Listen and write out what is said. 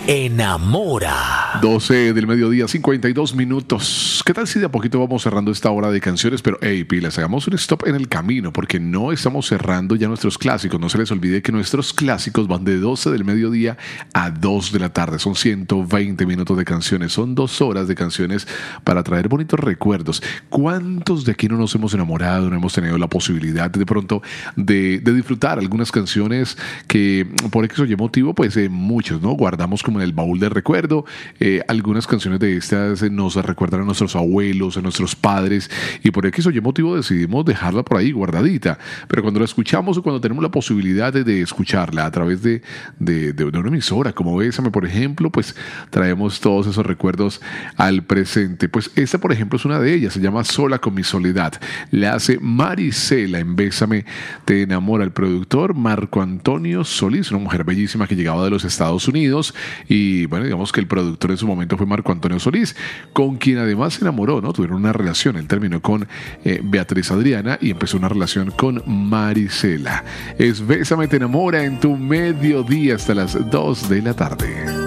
enamora. 12 del mediodía, 52 minutos. ¿Qué tal si de a poquito vamos cerrando esta hora de canciones? Pero, hey, pilas, hagamos un stop en el camino porque no estamos cerrando ya nuestros clásicos. No se les olvide que nuestros clásicos van de 12 del mediodía a 2 de la tarde. Son 120 minutos de canciones. Son 2 horas de canciones para traer bonitos recuerdos. ¿Cuántos de aquí no nos hemos enamorado? No hemos tenido la posibilidad de pronto de disfrutar algunas canciones que por X o Y motivo, pues muchos, ¿no? Guardamos como en el baúl de recuerdo. Algunas canciones de estas nos recuerdan a nuestros abuelos, a nuestros padres, y por X o Y motivo decidimos dejarla por ahí guardadita. Pero cuando la escuchamos o cuando tenemos la posibilidad de escucharla a través de una emisora como Bésame, por ejemplo, pues traemos todos esos recuerdos al presente. Pues esta, por ejemplo, es una de ellas. Se llama Sola con mi soledad. La hace Marisela en Bésame te enamora, el productor Marco Antonio Solís, una mujer bellísima que llegaba de los Estados Unidos. Y bueno, digamos que el productor en su momento fue Marco Antonio Solís, con quien además se enamoró, ¿no? Tuvieron una relación. Él terminó con Beatriz Adriana y empezó una relación con Marisela. Es Bésame te enamora en tu mediodía hasta las 2 de la tarde.